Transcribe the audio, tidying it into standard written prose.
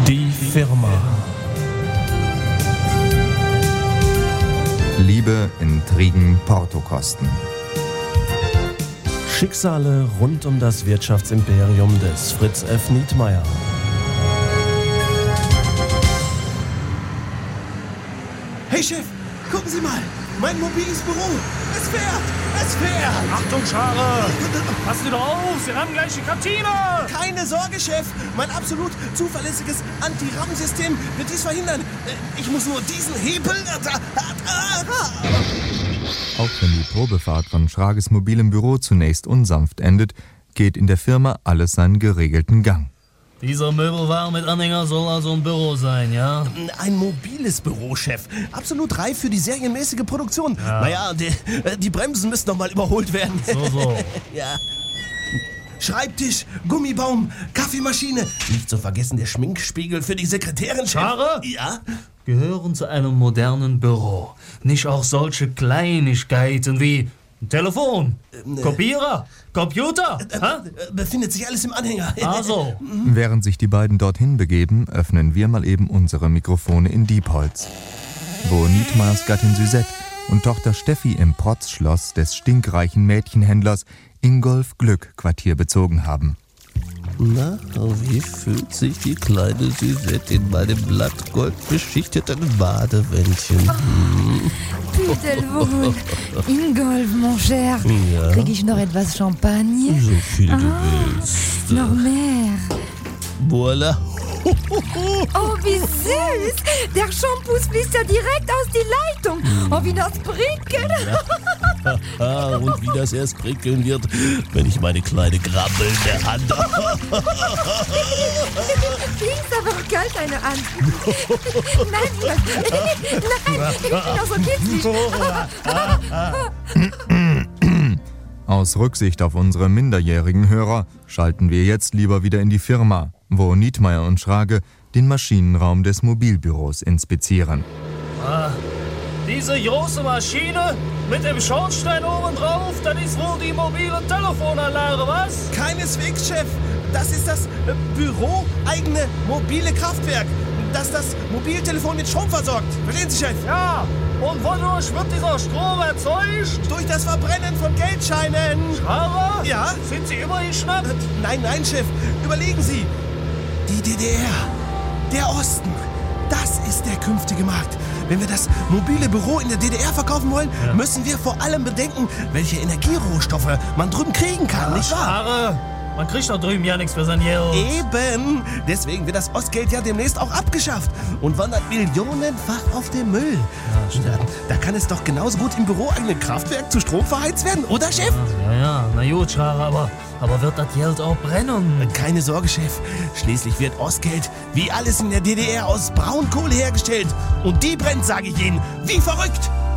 Die Firma. Liebe, Intrigen, Portokosten. Schicksale rund um das Wirtschaftsimperium des Fritz F. Nietmeyer. Hey Chef, gucken Sie mal, mein mobiles Büro. Es fährt! Achtung, Schare! Passen Sie doch auf, Sie rammen gleich die Kantine! Keine Sorge, Chef. Mein absolut zuverlässiges Anti-Ramm-System wird dies verhindern. Ich muss nur diesen Hebel... Auch wenn die Probefahrt von Schrages mobilem Büro zunächst unsanft endet, geht in der Firma alles seinen geregelten Gang. Dieser Möbelwagen mit Anhänger soll also ein Büro sein, ja? Ein mobiles Büro, Chef. Absolut reif für die serienmäßige Produktion. Ja. Naja, die Bremsen müssen noch mal überholt werden. So. Ja. Schreibtisch, Gummibaum, Kaffeemaschine. Nicht zu vergessen der Schminkspiegel für die Sekretärin, Chef. Schare? Ja? Gehören zu einem modernen Büro. Nicht auch solche Kleinigkeiten wie ein Telefon, Kopierer, Computer? Befindet sich alles im Anhänger. Also. Während sich die beiden dorthin begeben, öffnen wir mal eben unsere Mikrofone in Diepholz, wo Nietmeyers Gattin Suzette und Tochter Steffi im Protzschloss des stinkreichen Mädchenhändlers Ingolf Glück Quartier bezogen haben. Na, wie fühlt sich die kleine Suzette in meinem blattgoldbeschichteten Badewändchen? Pudelwohl. Ingolf, mon cher. Ja? Krieg ich noch etwas Champagner? So viel du willst. Noch mehr. Voila. Oh, wie süß. Der Shampoo fließt ja direkt aus die Leitung. Oh, wie das prickelt. Und wie das erst prickeln wird, wenn ich meine kleine grabbelnde Hand... Links aber auch kalt deine Hand. Nein, ich bin auch so kitzlig. Aus Rücksicht auf unsere minderjährigen Hörer schalten wir jetzt lieber wieder in die Firma, wo Nietmeyer und Schrage den Maschinenraum des Mobilbüros inspizieren. Diese große Maschine mit dem Schornstein oben drauf, das ist wohl die mobile Telefonanlage, was? Keineswegs, Chef. Das ist das büroeigene mobile Kraftwerk, das das Mobiltelefon mit Strom versorgt. Verstehen Sie, Chef? Ja, und wodurch wird dieser Strom erzeugt? Durch das Verbrennen von Geldscheinen. Aber? Ja? Sind Sie immer geschnappt? Nein, Chef. Überlegen Sie. Die DDR, der Osten, das ist der künftige Markt. Wenn wir das mobile Büro in der DDR verkaufen wollen, müssen wir vor allem bedenken, welche Energierohstoffe man drüben kriegen kann, nicht wahr? Schare, man kriegt doch drüben ja nichts für sein Geld. Eben. Deswegen wird das Ostgeld ja demnächst auch abgeschafft und wandert millionenfach auf den Müll. Da kann es doch genauso gut im büroeigenen Kraftwerk zu Strom verheizt werden, oder, Chef? Ja, na gut, Schare, aber wird das Geld auch brennen? Keine Sorge, Chef. Schließlich wird Ostgeld wie alles in der DDR aus Braunkohle hergestellt. Und die brennt, sage ich Ihnen, wie verrückt.